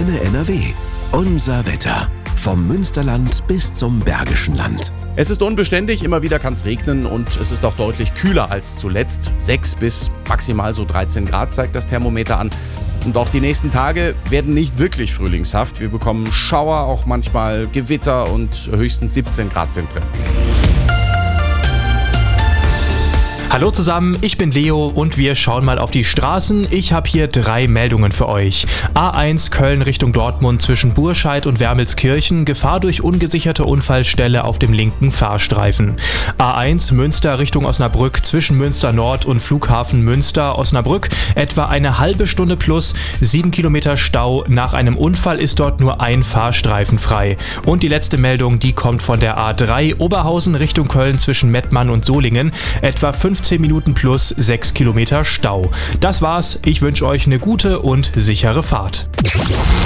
Antenne NRW. Unser Wetter. Vom Münsterland bis zum Bergischen Land. Es ist unbeständig, immer wieder kann es regnen und es ist auch deutlich kühler als zuletzt. 6 bis maximal so 13 Grad zeigt das Thermometer an. Und auch die nächsten Tage werden nicht wirklich frühlingshaft. Wir bekommen Schauer, auch manchmal Gewitter und höchstens 17 Grad sind drin. Hallo zusammen, ich bin Leo und wir schauen mal auf die Straßen. Ich habe hier 3 Meldungen für euch. A1 Köln Richtung Dortmund zwischen Burscheid und Wermelskirchen. Gefahr durch ungesicherte Unfallstelle auf dem linken Fahrstreifen. A1 Münster Richtung Osnabrück zwischen Münster Nord und Flughafen Münster Osnabrück. Etwa eine halbe Stunde plus 7 Kilometer Stau. Nach einem Unfall ist dort nur ein Fahrstreifen frei. Und die letzte Meldung, die kommt von der A3 Oberhausen Richtung Köln zwischen Mettmann und Solingen. Etwa 15 Minuten plus 6 Kilometer Stau. Das war's. Ich wünsche euch eine gute und sichere Fahrt.